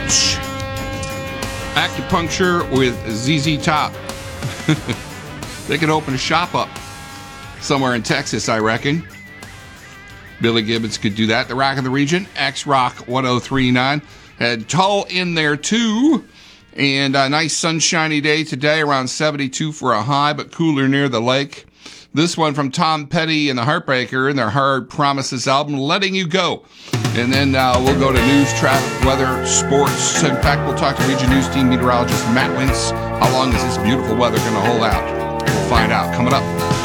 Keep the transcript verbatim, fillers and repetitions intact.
Ouch. Acupuncture with Z Z Top. They could open a shop up somewhere in Texas, I reckon. Billy Gibbons could do that. The Rock of the Region, X-Rock one oh three point nine. Had Tull in there too. And a nice sunshiny day today, around seventy-two for a high, but cooler near the lake. This one from Tom Petty and the Heartbreaker and their Hard Promises album, Letting You Go. And then uh, we'll go to news, traffic, weather, sports. In fact, we'll talk to Region News Team meteorologist Matt Wentz. How long is this beautiful weather going to hold out? We'll find out coming up.